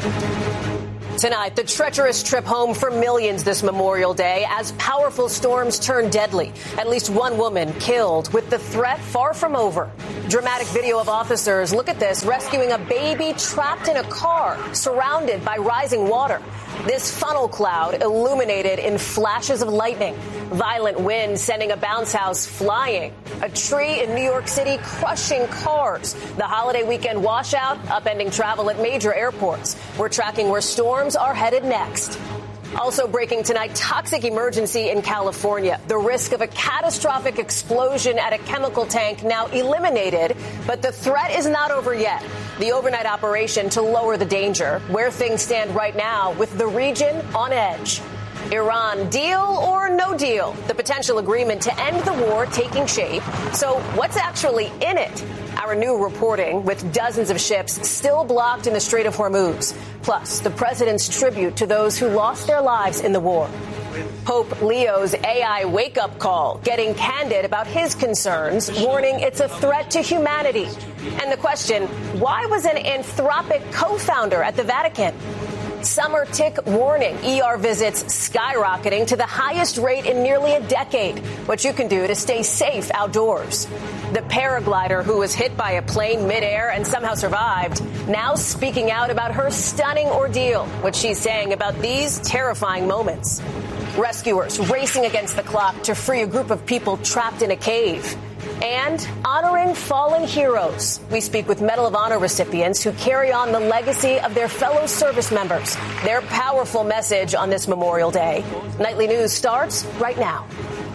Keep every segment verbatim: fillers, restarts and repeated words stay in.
Tonight, the treacherous trip home for millions this Memorial Day as powerful storms turn deadly. At least one woman killed with the threat far from over. Dramatic video of officers, look at this, rescuing a baby trapped in a car surrounded by rising water. This funnel cloud illuminated in flashes of lightning. Violent wind sending a bounce house flying. A tree in New York City crushing cars. The holiday weekend washout upending travel at major airports. We're tracking where storms are headed next. Also breaking tonight, toxic emergency in California. The risk of a catastrophic explosion at a chemical tank now eliminated, but the threat is not over yet. The overnight operation to lower the danger. Where things stand right now with the region on edge. Iran, deal or no deal? The potential agreement to end the war taking shape. So what's actually in it? Our new reporting with dozens of ships still blocked in the Strait of Hormuz. Plus, the president's tribute to those who lost their lives in the war. Pope Leo's A I wake-up call, getting candid about his concerns, warning it's a threat to humanity. And the question, why was an Anthropic co-founder at the Vatican? Summer tick warning. E R visits skyrocketing to the highest rate in nearly a decade. What you can do to stay safe outdoors. The paraglider who was hit by a plane midair and somehow survived, now speaking out about her stunning ordeal. What she's saying about these terrifying moments. Rescuers racing against the clock to free a group of people trapped in a cave. And honoring fallen heroes. We speak with Medal of Honor recipients who carry on the legacy of their fellow service members. Their powerful message on this Memorial Day. Nightly News starts right now.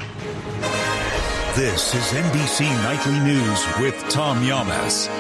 This is N B C Nightly News with Tom Llamas.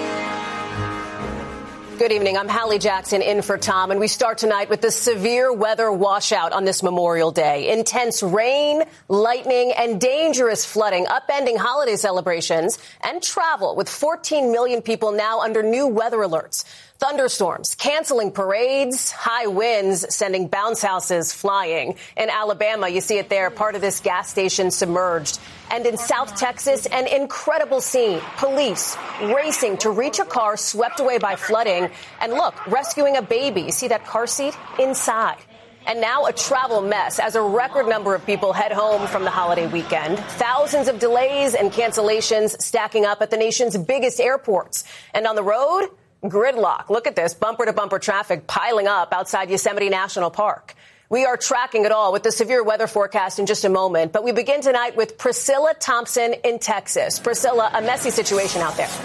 Good evening. I'm Hallie Jackson in for Tom, and we start tonight with the severe weather washout on this Memorial Day. Intense rain, lightning, and dangerous flooding upending holiday celebrations and travel, with fourteen million people now under new weather alerts. Thunderstorms, canceling parades, high winds, sending bounce houses flying. In Alabama, you see it there, part of this gas station submerged. And in South Texas, an incredible scene. Police racing to reach a car swept away by flooding. And look, rescuing a baby. You see that car seat? Inside. And now a travel mess as a record number of people head home from the holiday weekend. Thousands of delays and cancellations stacking up at the nation's biggest airports. And on the road, gridlock. Look at this. Bumper-to-bumper traffic piling up outside Yosemite National Park. We are tracking it all with the severe weather forecast in just a moment. But we begin tonight with Priscilla Thompson in Texas. Priscilla, a messy situation out there.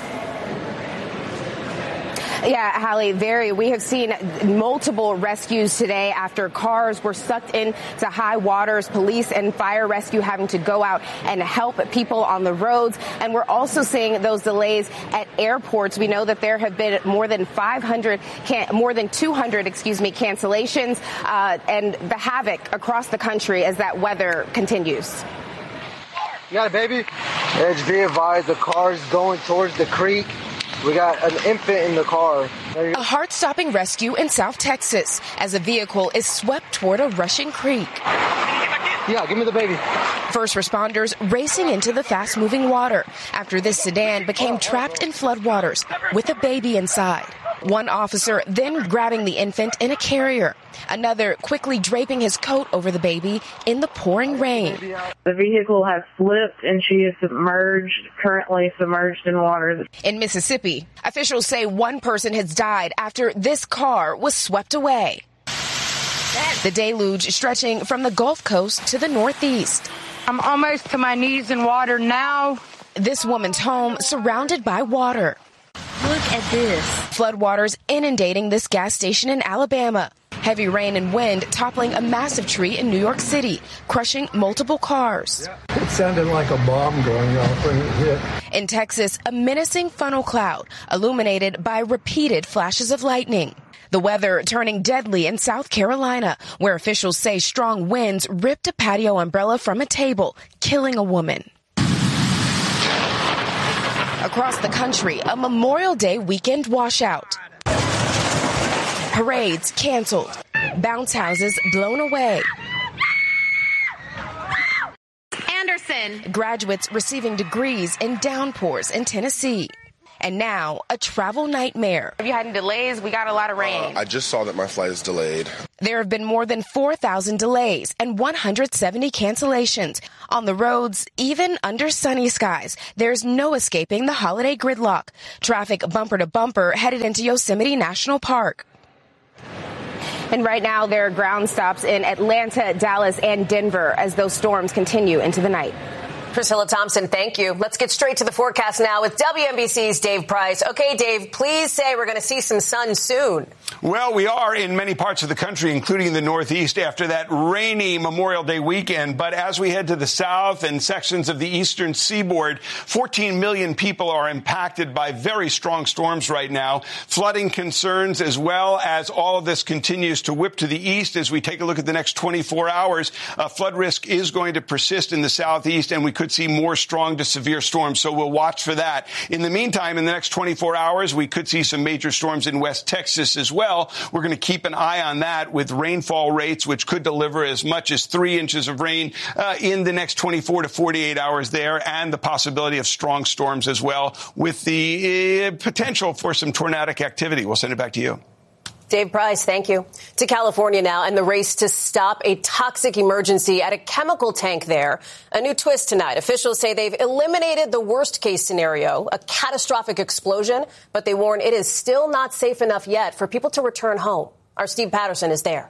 Yeah, Hallie, very. We have seen multiple rescues today after cars were sucked into high waters. Police and fire rescue having to go out and help people on the roads. And we're also seeing those delays at airports. We know that there have been more than five hundred, can, more than two hundred, excuse me, cancellations uh, and the havoc across the country as that weather continues. You got a baby? Edge be advised, the car's going towards the creek. We got an infant in the car. A heart-stopping rescue in South Texas as a vehicle is swept toward a rushing creek. Yeah, give me the baby. First responders racing into the fast-moving water after this sedan became trapped in floodwaters with a baby inside. One officer then grabbing the infant in a carrier. Another quickly draping his coat over the baby in the pouring rain. The vehicle has slipped and she is submerged, currently submerged in water. In Mississippi, officials say one person has died after this car was swept away. The deluge stretching from the Gulf Coast to the Northeast. I'm almost to my knees in water now. This woman's home surrounded by water. Look at this. Floodwaters inundating this gas station in Alabama. Heavy rain and wind toppling a massive tree in New York City, crushing multiple cars. It sounded like a bomb going off when it hit. In Texas, a menacing funnel cloud illuminated by repeated flashes of lightning. The weather turning deadly in South Carolina, where officials say strong winds ripped a patio umbrella from a table, killing a woman. Across the country, a Memorial Day weekend washout. Parades canceled. Bounce houses blown away. Anderson. Graduates receiving degrees in downpours in Tennessee. And now, a travel nightmare. Have you had any delays? We got a lot of rain. Uh, I just saw that my flight is delayed. There have been more than four thousand delays and one hundred seventy cancellations. On the roads, even under sunny skies, there's no escaping the holiday gridlock. Traffic bumper to bumper headed into Yosemite National Park. And right now, there are ground stops in Atlanta, Dallas, and Denver as those storms continue into the night. Priscilla Thompson, thank you. Let's get straight to the forecast now with W N B C's Dave Price. Okay, Dave, please say we're going to see some sun soon. Well, we are in many parts of the country, including the Northeast, after that rainy Memorial Day weekend. But as we head to the south and sections of the eastern seaboard, fourteen million people are impacted by very strong storms right now. Flooding concerns, as well as all of this continues to whip to the east as we take a look at the next twenty-four hours. Uh, flood risk is going to persist in the southeast, and we could see more strong to severe storms. So we'll watch for that. In the meantime, in the next twenty-four hours, we could see some major storms in West Texas as well. We're going to keep an eye on that with rainfall rates, which could deliver as much as three inches of rain uh, in the next twenty-four to forty-eight hours there, and the possibility of strong storms as well, with the uh, potential for some tornadic activity. We'll send it back to you. Dave Price, thank you. To California now, and the race to stop a toxic emergency at a chemical tank there. A new twist tonight. Officials say they've eliminated the worst-case scenario, a catastrophic explosion, but they warn it is still not safe enough yet for people to return home. Our Steve Patterson is there.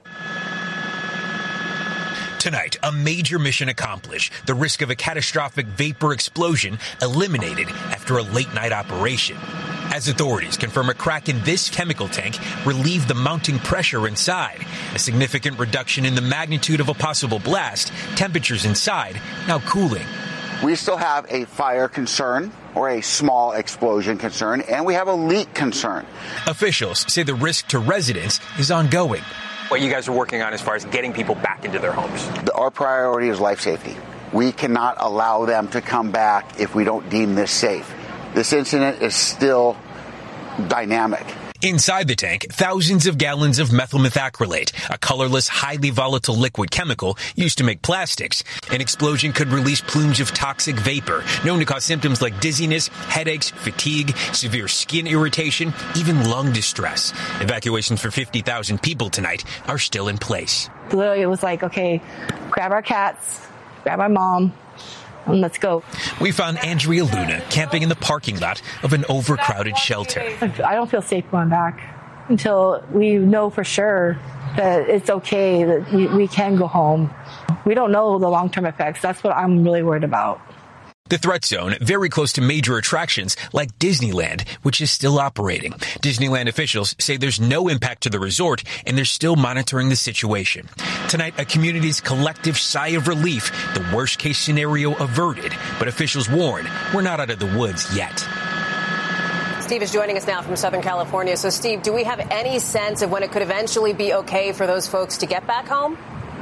Tonight, a major mission accomplished. The risk of a catastrophic vapor explosion eliminated after a late-night operation. As authorities confirm a crack in this chemical tank relieved the mounting pressure inside. A significant reduction in the magnitude of a possible blast. Temperatures inside now cooling. We still have a fire concern or a small explosion concern, and we have a leak concern. Officials say the risk to residents is ongoing. What you guys are working on as far as getting people back into their homes? Our priority is life safety. We cannot allow them to come back if we don't deem this safe. This incident is still dynamic. Inside the tank, thousands of gallons of methyl methacrylate, a colorless, highly volatile liquid chemical used to make plastics. An explosion could release plumes of toxic vapor, known to cause symptoms like dizziness, headaches, fatigue, severe skin irritation, even lung distress. Evacuations for fifty thousand people tonight are still in place. Literally, it was like, okay, grab our cats, grab our mom, and let's go. We found Andrea Luna camping in the parking lot of an overcrowded shelter. I don't feel safe going back until we know for sure that it's okay, that we, we can go home. We don't know the long-term effects. That's what I'm really worried about. The threat zone very close to major attractions like Disneyland, which is still operating. Disneyland officials say there's no impact to the resort, and they're still monitoring the situation. Tonight, a community's collective sigh of relief, the worst-case scenario averted, but officials warn we're not out of the woods yet. Steve is joining us now from Southern California. So, Steve, do we have any sense of when it could eventually be okay for those folks to get back home?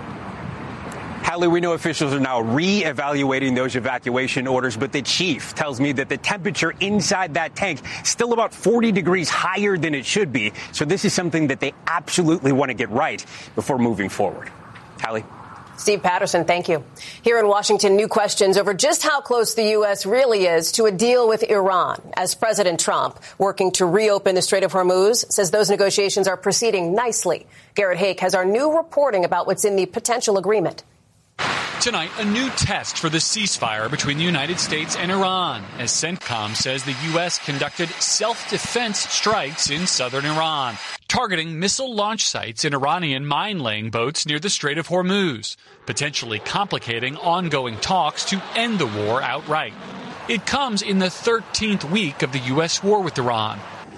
Hallie, we know officials are now re-evaluating those evacuation orders, but the chief tells me that the temperature inside that tank is still about forty degrees higher than it should be. So this is something that they absolutely want to get right before moving forward. Hallie? Steve Patterson, thank you. Here in Washington, new questions over just how close the U S really is to a deal with Iran, as President Trump, working to reopen the Strait of Hormuz, says those negotiations are proceeding nicely. Garrett Hake has our new reporting about what's in the potential agreement. Tonight, a new test for the ceasefire between the United States and Iran, as CENTCOM says the U S conducted self-defense strikes in southern Iran, targeting missile launch sites in Iranian mine-laying boats near the Strait of Hormuz, potentially complicating ongoing talks to end the war outright. It comes in the thirteenth week of the U S war with Iran,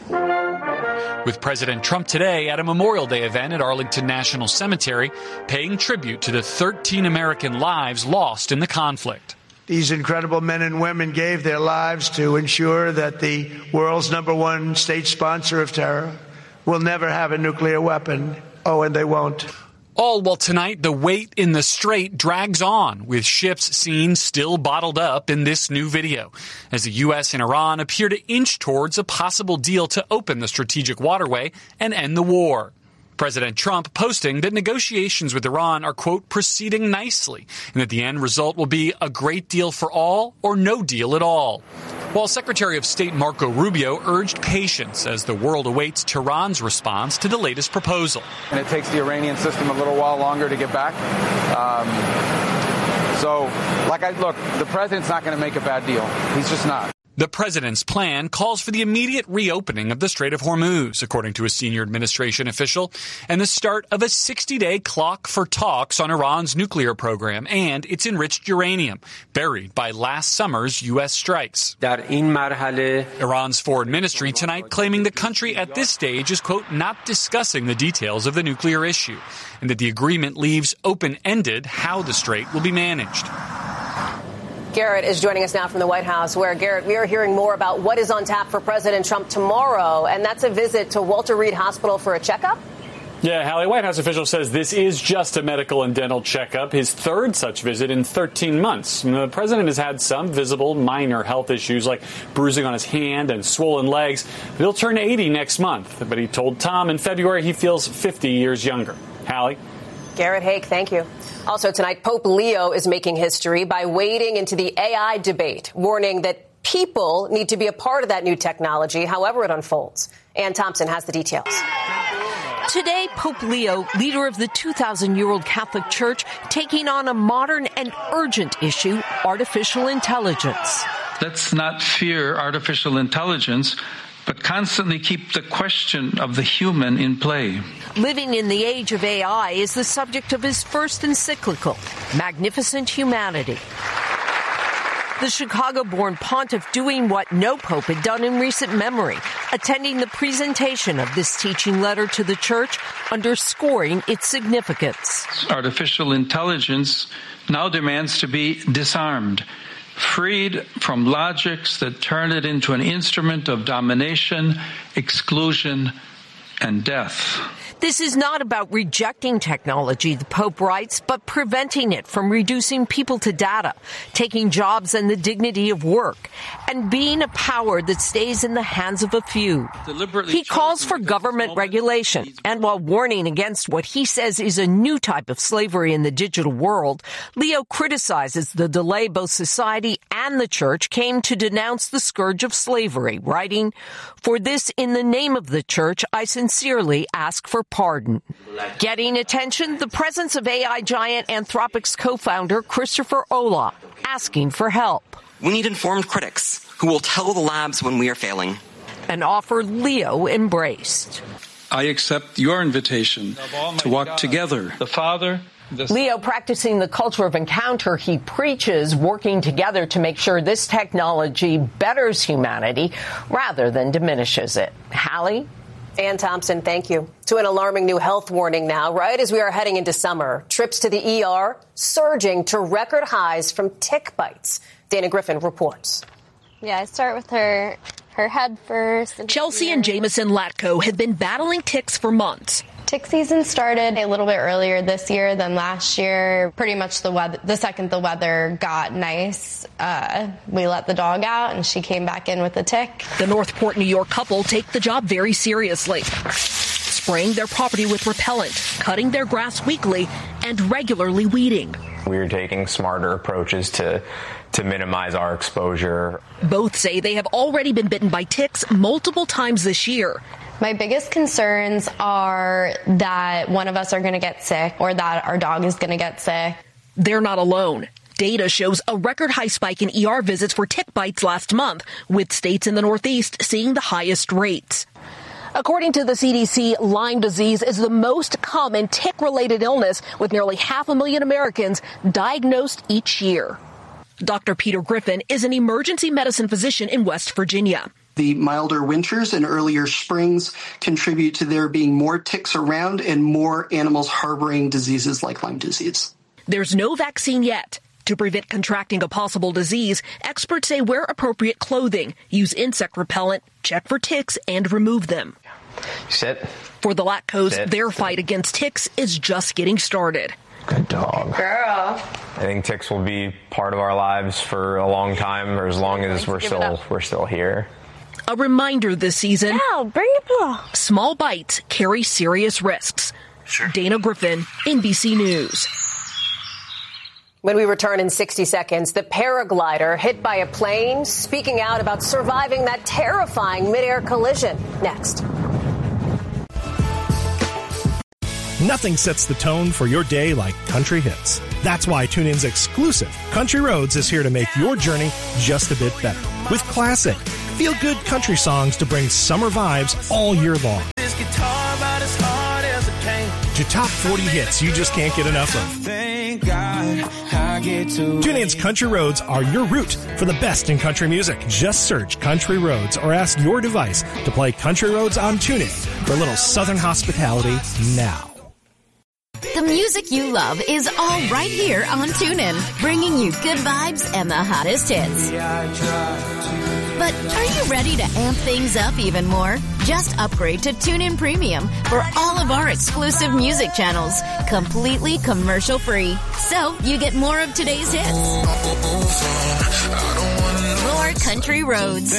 with President Trump today at a Memorial Day event at Arlington National Cemetery, paying tribute to the thirteen American lives lost in the conflict. These incredible men and women gave their lives to ensure that the world's number one state sponsor of terror will never have a nuclear weapon. Oh, and they won't. All while tonight the wait in the strait drags on, with ships seen still bottled up in this new video, as the U S and Iran appear to inch towards a possible deal to open the strategic waterway and end the war. President Trump posting that negotiations with Iran are, quote, proceeding nicely, and that the end result will be a great deal for all or no deal at all. while Secretary of State Marco Rubio urged patience as the world awaits Tehran's response to the latest proposal. And it takes the Iranian system a little while longer to get back. Um, so, like I look, the president's not going to make a bad deal. He's just not. The president's plan calls for the immediate reopening of the Strait of Hormuz, according to a senior administration official, and the start of a sixty-day clock for talks on Iran's nuclear program and its enriched uranium, buried by last summer's U S strikes. Iran's foreign ministry tonight claiming the country at this stage is, quote, not discussing the details of the nuclear issue, and that the agreement leaves open-ended how the strait will be managed. Garrett is joining us now from the White House, where, Garrett, we are hearing more about what is on tap for President Trump tomorrow, and that's a visit to Walter Reed Hospital for a checkup? Yeah, Hallie, White House official says this is just a medical and dental checkup, his third such visit in thirteen months. The president has had some visible minor health issues like bruising on his hand and swollen legs. He'll turn eighty next month, but he told Tom in February he feels fifty years younger. Hallie? Garrett Haake, thank you. Also tonight, Pope Leo is making history by wading into the A I debate, warning that people need to be a part of that new technology, however it unfolds. Ann Thompson has the details. Today, Pope Leo, leader of the two thousand year old Catholic Church, taking on a modern and urgent issue, artificial intelligence. Let's not fear artificial intelligence, but constantly keep the question of the human in play. Living in the age of A I is the subject of his first encyclical, Magnificent Humanity. The Chicago-born pontiff doing what no pope had done in recent memory, attending the presentation of this teaching letter to the church, underscoring its significance. Artificial intelligence now demands to be disarmed, freed from logics that turn it into an instrument of domination, exclusion, and death. This is not about rejecting technology, the Pope writes, but preventing it from reducing people to data, taking jobs and the dignity of work, and being a power that stays in the hands of a few. He calls for government regulation, and while warning against what he says is a new type of slavery in the digital world, Leo criticizes the delay both society and the church came to denounce the scourge of slavery, writing, "For this, in the name of the church, I sincerely ask for pardon." Getting attention, the presence of A I giant Anthropic's co-founder Christopher Olah asking for help. We need informed critics who will tell the labs when we are failing. An offer Leo embraced. I accept your invitation to walk together, the Father, the Son. Leo practicing the culture of encounter he preaches, working together to make sure this technology betters humanity rather than diminishes it. Hallie? Ann Thompson, thank you. To an alarming new health warning now, right as we are heading into summer. Trips to the E R surging to record highs from tick bites. Dana Griffin reports. Yeah, I start with her, her head first. And Chelsea and Jameson Latko have been battling ticks for months. Tick season started a little bit earlier this year than last year. Pretty much the weather, the second the weather got nice, uh, we let the dog out and she came back in with a tick. The Northport, New York couple take the job very seriously, spraying their property with repellent, cutting their grass weekly, and regularly weeding. We're taking smarter approaches to to minimize our exposure. Both say they have already been bitten by ticks multiple times this year. My biggest concerns are that one of us are going to get sick or that our dog is going to get sick. They're not alone. Data shows a record high spike in E R visits for tick bites last month, with states in the Northeast seeing the highest rates. According to the C D C, Lyme disease is the most common tick-related illness, with nearly half a million Americans diagnosed each year. Doctor Peter Griffin is an emergency medicine physician in West Virginia. The milder winters and earlier springs contribute to there being more ticks around and more animals harboring diseases like Lyme disease. There's no vaccine yet. To prevent contracting a possible disease, experts say wear appropriate clothing, use insect repellent, check for ticks, and remove them. Sit. For the Latkos, Sit. their fight against ticks is just getting started. Good dog. Girl. I think ticks will be part of our lives for a long time, or as long as we're still we're still here. A reminder this season, Ow, bring it up. Small bites carry serious risks. Sure. Dana Griffin, N B C News. When we return in sixty seconds, the paraglider hit by a plane speaking out about surviving that terrifying midair collision. Next. Nothing sets the tone for your day like country hits. That's why TuneIn's exclusive Country Roads is here to make your journey just a bit better. With classic, feel-good country songs to bring summer vibes all year long. To top forty hits you just can't get enough of. TuneIn's Country Roads are your route for the best in country music. Just search Country Roads or ask your device to play Country Roads on TuneIn for a little Southern hospitality now. The music you love is all right here on TuneIn, bringing you good vibes and the hottest hits. But are you ready to amp things up even more? Just upgrade to TuneIn Premium for all of our exclusive music channels, completely commercial-free. So you get more of today's hits. More country roads.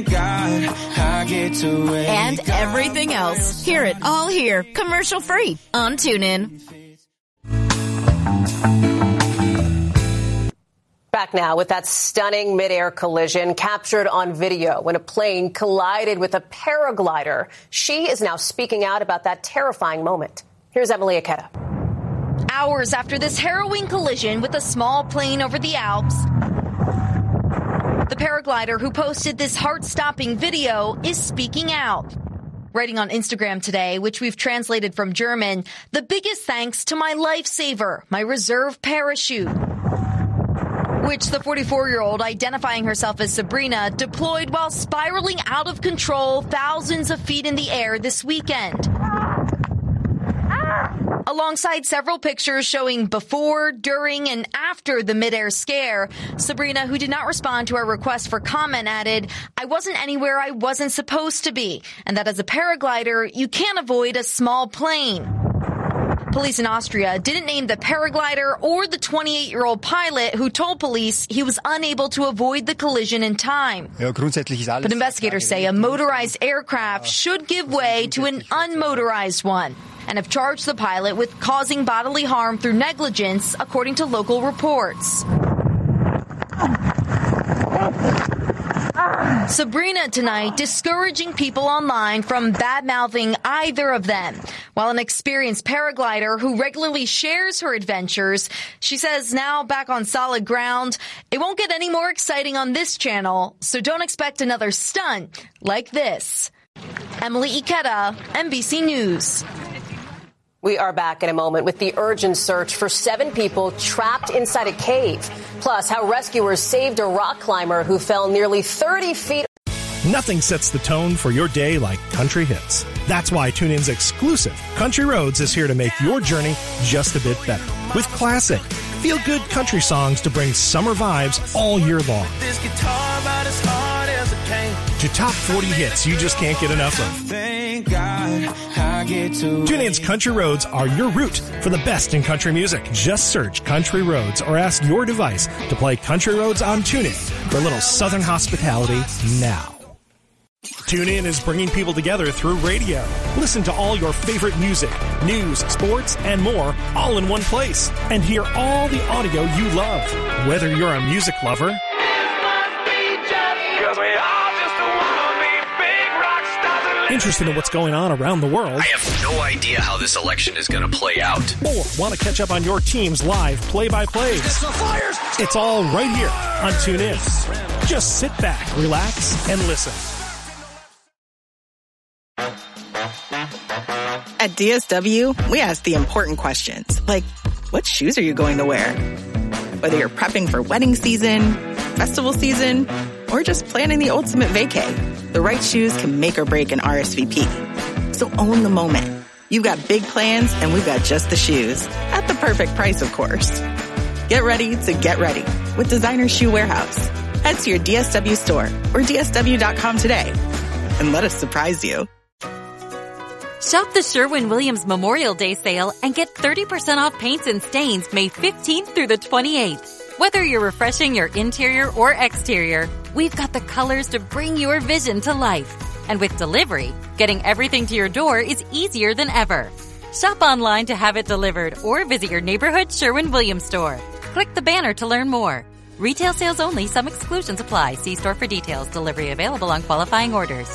And everything else. Hear it all here, commercial-free on TuneIn. Back now with that stunning midair collision captured on video when a plane collided with a paraglider. She is now speaking out about that terrifying moment. Here's Emily Aketa. Hours after this harrowing collision with a small plane over the Alps, the paraglider who posted this heart-stopping video is speaking out. Writing on Instagram today, which we've translated from German, the biggest thanks to my lifesaver, my reserve parachute, which the forty-four-year-old, identifying herself as Sabrina, deployed while spiraling out of control thousands of feet in the air this weekend. Alongside several pictures showing before, during, and after the midair scare, Sabrina, who did not respond to our request for comment, added, "I wasn't anywhere I wasn't supposed to be, and that as a paraglider, you can't avoid a small plane." Police in Austria didn't name the paraglider or the twenty-eight-year-old pilot who told police he was unable to avoid the collision in time. But investigators say a motorized aircraft should give way to an unmotorized one and have charged the pilot with causing bodily harm through negligence, according to local reports. Sabrina tonight discouraging people online from bad-mouthing either of them. While an experienced paraglider who regularly shares her adventures, she says now back on solid ground, it won't get any more exciting on this channel, so don't expect another stunt like this. Emily Ikeda, N B C News. We are back in a moment with the urgent search for seven people trapped inside a cave. Plus, how rescuers saved a rock climber who fell nearly thirty feet. Nothing sets the tone for your day like country hits. That's why TuneIn's exclusive Country Roads is here to make your journey just a bit better. With classic, feel-good country songs to bring summer vibes all year long. To top forty hits you just can't get enough of. TuneIn's Country Roads are your route for the best in country music. Just search Country Roads or ask your device to play Country Roads on TuneIn for a little Southern hospitality now. TuneIn is bringing people together through radio. Listen to all your favorite music, news, sports, and more all in one place. And hear all the audio you love. Whether you're a music lover, interested in what's going on around the world, I have no idea how this election is going to play out, or want to catch up on your team's live play-by-plays, it's all right here on TuneIn. Just sit back, relax, and listen. At D S W, we ask the important questions, like, what shoes are you going to wear? Whether you're prepping for wedding season, festival season, or just planning the ultimate vacay, the right shoes can make or break an R S V P. So own the moment. You've got big plans, and we've got just the shoes. At the perfect price, of course. Get ready to get ready with Designer Shoe Warehouse. Head to your D S W store or D S W dot com today and let us surprise you. Shop the Sherwin-Williams Memorial Day sale and get thirty percent off paints and stains May fifteenth through the twenty-eighth. Whether you're refreshing your interior or exterior, we've got the colors to bring your vision to life. And with delivery, getting everything to your door is easier than ever. Shop online to have it delivered or visit your neighborhood Sherwin-Williams store. Click the banner to learn more. Retail sales only. Some exclusions apply. See store for details. Delivery available on qualifying orders.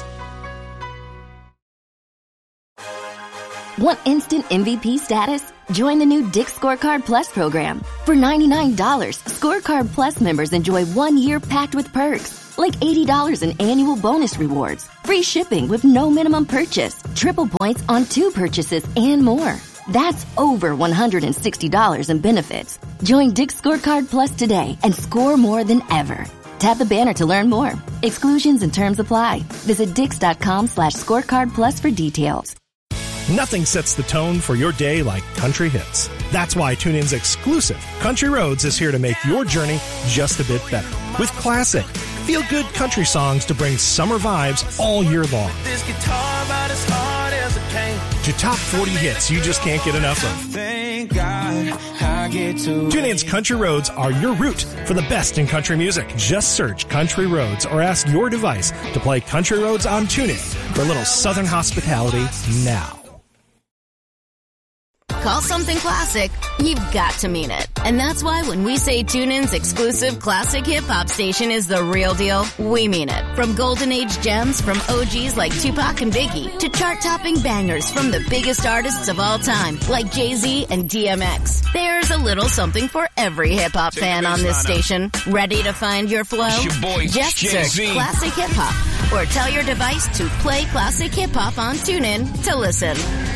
Want instant M V P status? Join the new Dick's Scorecard Plus program. For ninety-nine dollars, Scorecard Plus members enjoy one year packed with perks, like eighty dollars in annual bonus rewards, free shipping with no minimum purchase, triple points on two purchases, and more. That's over one hundred sixty dollars in benefits. Join Dick's Scorecard Plus today and score more than ever. Tap the banner to learn more. Exclusions and terms apply. Visit dix.com slash scorecard plus for details. Nothing sets the tone for your day like country hits. That's why TuneIn's exclusive Country Roads is here to make your journey just a bit better. With classic, feel-good country songs to bring summer vibes all year long. This guitar about as hard as a pain. To top forty hits you just can't get enough of. Thank God I get to TuneIn's Country Roads are your route for the best in country music. Just search Country Roads or ask your device to play Country Roads on TuneIn for a little southern hospitality now. Call something classic, you've got to mean it. And that's why when we say TuneIn's exclusive classic hip-hop station is the real deal, we mean it. From golden age gems from O Gs like Tupac and Biggie to chart-topping bangers from the biggest artists of all time like Jay-Z and D M X. There's a little something for every hip-hop fan on this station. Ready to find your flow? Your boy, Just Jay-Z. search Classic Hip-Hop or tell your device to play Classic Hip-Hop on TuneIn to listen.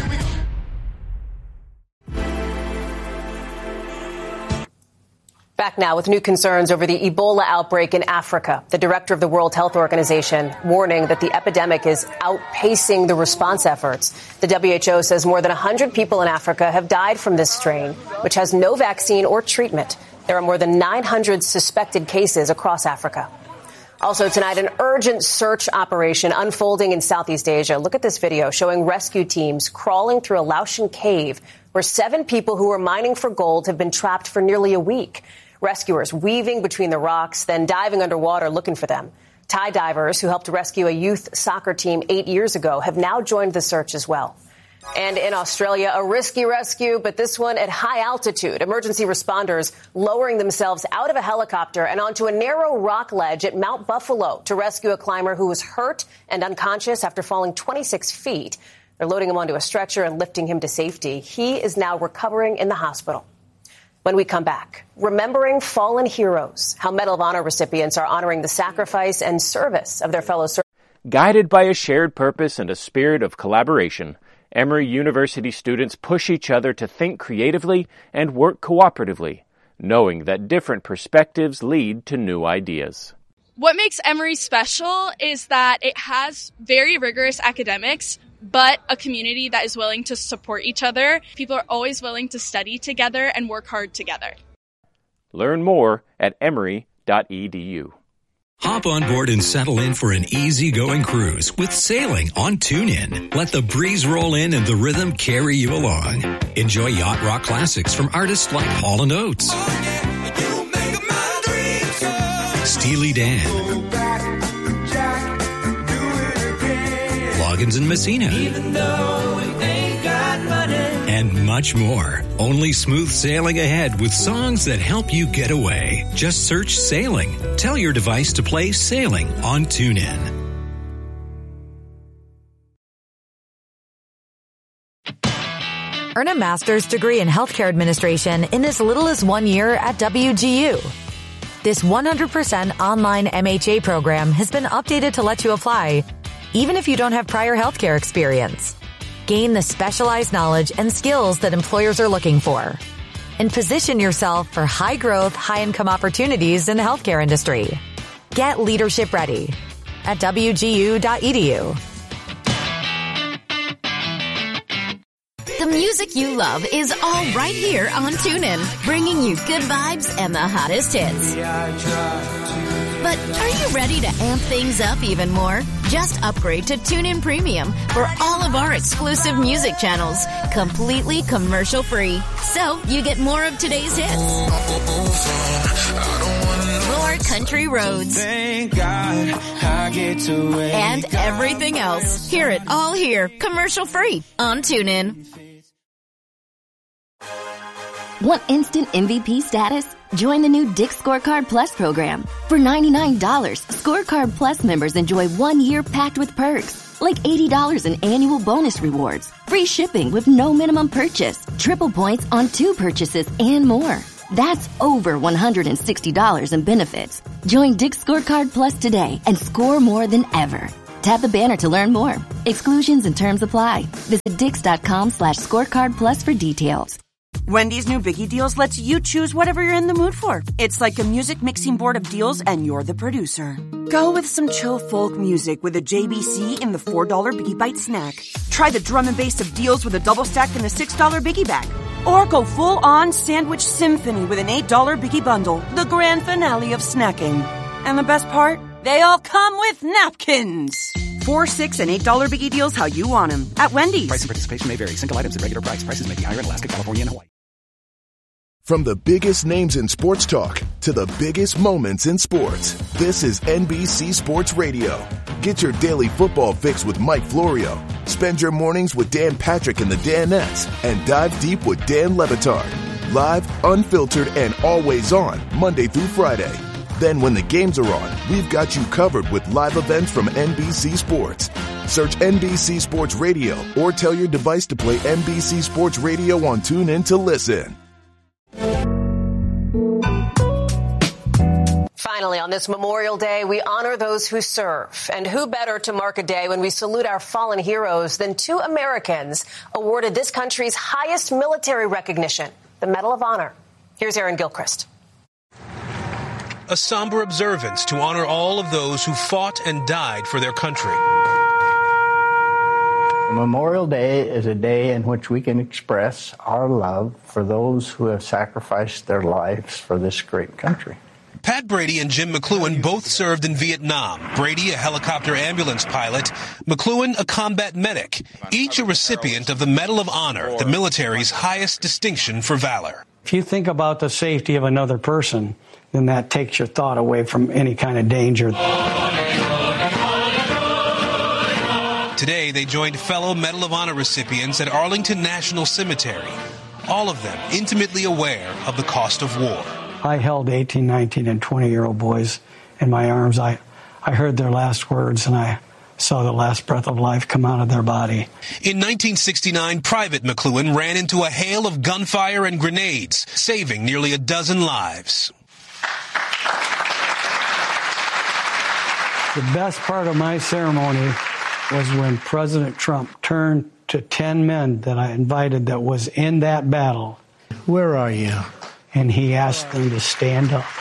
Back now with new concerns over the Ebola outbreak in Africa. The director of the World Health Organization warning that the epidemic is outpacing the response efforts. The W H O says more than one hundred people in Africa have died from this strain, which has no vaccine or treatment. There are more than nine hundred suspected cases across Africa. Also tonight, an urgent search operation unfolding in Southeast Asia. Look at this video showing rescue teams crawling through a Laotian cave where seven people who were mining for gold have been trapped for nearly a week. Rescuers weaving between the rocks, then diving underwater looking for them. Thai divers who helped rescue a youth soccer team eight years ago have now joined the search as well. And in Australia, a risky rescue, but this one at high altitude. Emergency responders lowering themselves out of a helicopter and onto a narrow rock ledge at Mount Buffalo to rescue a climber who was hurt and unconscious after falling twenty-six feet. They're loading him onto a stretcher and lifting him to safety. He is now recovering in the hospital. When we come back, remembering fallen heroes, how Medal of Honor recipients are honoring the sacrifice and service of their fellow soldiers. Guided by a shared purpose and a spirit of collaboration, Emory University students push each other to think creatively and work cooperatively, knowing that different perspectives lead to new ideas. What makes Emory special is that it has very rigorous academics, but a community that is willing to support each other. People are always willing to study together and work hard together. Learn more at emory dot e d u. Hop on board and settle in for an easy-going cruise with sailing on TuneIn. Let the breeze roll in and the rhythm carry you along. Enjoy yacht rock classics from artists like Hall and Oates, Steely Dan, Loggins and Messina, Even though we ain't got money. and much more. Only smooth sailing ahead with songs that help you get away. Just search Sailing. Tell your device to play Sailing on TuneIn. Earn a master's degree in healthcare administration in as little as one year at W G U. This one hundred percent online M H A program has been updated to let you apply, even if you don't have prior healthcare experience. Gain the specialized knowledge and skills that employers are looking for, and position yourself for high-growth, high-income opportunities in the healthcare industry. Get leadership ready at w g u dot e d u. The music you love is all right here on TuneIn, bringing you good vibes and the hottest hits. But are you ready to amp things up even more? Just upgrade to TuneIn Premium for all of our exclusive music channels, completely commercial-free. So you get more of today's hits, more country roads, Thank God I get to wake and everything else. Hear it all here, commercial-free on TuneIn. Want instant M V P status? Join the new Dick's Scorecard Plus program. For ninety-nine dollars, Scorecard Plus members enjoy one year packed with perks, like eighty dollars in annual bonus rewards, free shipping with no minimum purchase, triple points on two purchases, and more. That's over one hundred sixty dollars in benefits. Join Dick's Scorecard Plus today and score more than ever. Tap the banner to learn more. Exclusions and terms apply. Visit dix.com slash scorecard plus for details. Wendy's new Biggie Deals lets you choose whatever you're in the mood for. It's like a music mixing board of deals and you're the producer. Go with some chill folk music with a J B C in the four dollar Biggie Bite snack. Try the drum and bass of deals with a double stack in the six dollar Biggie Bag. Or go full-on sandwich symphony with an eight dollar Biggie Bundle, the grand finale of snacking. And the best part? They all come with napkins. Four, six, and eight dollar Biggie Deals how you want them. At Wendy's. Price and participation may vary. Single items at regular price. Prices may be higher in Alaska, California, and Hawaii. From the biggest names in sports talk to the biggest moments in sports, this is N B C Sports Radio. Get your daily football fix with Mike Florio. Spend your mornings with Dan Patrick and the Danettes, and dive deep with Dan Le Batard. Live, unfiltered, and always on, Monday through Friday. Then when the games are on, we've got you covered with live events from N B C Sports. Search N B C Sports Radio or tell your device to play N B C Sports Radio on TuneIn to listen. Finally, on this Memorial Day, we honor those who serve. And who better to mark a day when we salute our fallen heroes than two Americans awarded this country's highest military recognition, the Medal of Honor. Here's Aaron Gilchrist. A somber observance to honor all of those who fought and died for their country. Memorial Day is a day in which we can express our love for those who have sacrificed their lives for this great country. Pat Brady and Jim McLuhan both served in Vietnam. Brady, a helicopter ambulance pilot, McLuhan, a combat medic, each a recipient of the Medal of Honor, the military's highest distinction for valor. If you think about the safety of another person, then that takes your thought away from any kind of danger. Today, they joined fellow Medal of Honor recipients at Arlington National Cemetery, all of them intimately aware of the cost of war. I held eighteen, nineteen, and twenty-year-old boys in my arms. I, I heard their last words, and I saw the last breath of life come out of their body. In nineteen sixty-nine, Private McLuhan ran into a hail of gunfire and grenades, saving nearly a dozen lives. The best part of my ceremony was when President Trump turned to ten men that I invited that was in that battle. Where are you? And he asked them to stand up.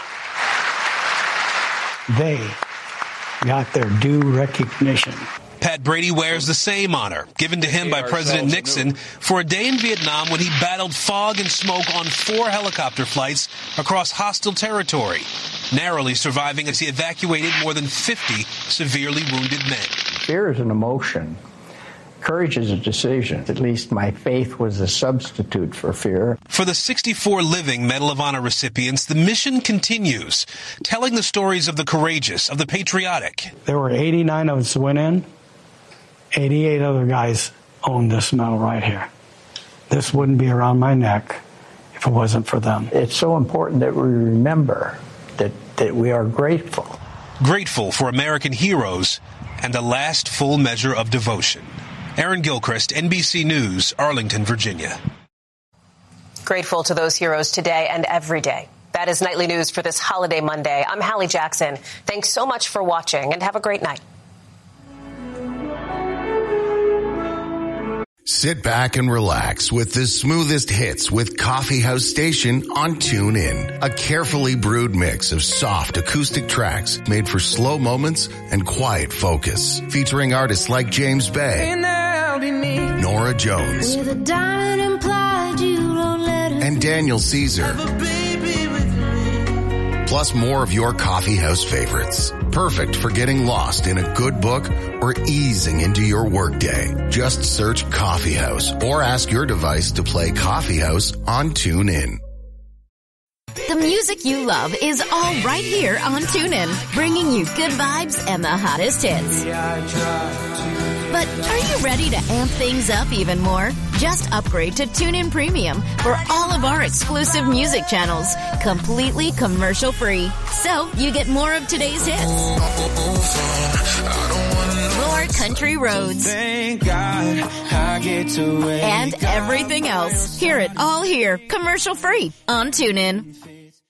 They got their due recognition. Pat Brady wears the same honor, given to him by President Nixon for a day in Vietnam when he battled fog and smoke on four helicopter flights across hostile territory, narrowly surviving as he evacuated more than fifty severely wounded men. Fear is an emotion. Courage is a decision. At least my faith was a substitute for fear. For the sixty-four living Medal of Honor recipients, the mission continues, telling the stories of the courageous, of the patriotic. There were eighty-nine of us who went in. eighty-eight other guys owned this medal right here. This wouldn't be around my neck if it wasn't for them. It's so important that we remember that, that we are grateful. Grateful for American heroes and a last full measure of devotion. Aaron Gilchrist, N B C News, Arlington, Virginia. Grateful to those heroes today and every day. That is Nightly News for this holiday Monday. I'm Hallie Jackson. Thanks so much for watching and have a great night. Sit back and relax with the smoothest hits with Coffee House Station on TuneIn. A carefully brewed mix of soft acoustic tracks made for slow moments and quiet focus. Featuring artists like James Bay, Nora Jones, and Daniel Caesar. Plus more of your coffee house favorites. Perfect for getting lost in a good book or easing into your workday. Just search Coffee House or ask your device to play Coffee House on TuneIn. The music you love is all right here on TuneIn, bringing you good vibes and the hottest hits. But are you ready to amp things up even more? Just upgrade to TuneIn Premium for all of our exclusive music channels, completely commercial-free. So you get more of today's hits, more country roads, Thank God I get to wake and everything else. Hear it all here, commercial-free on TuneIn.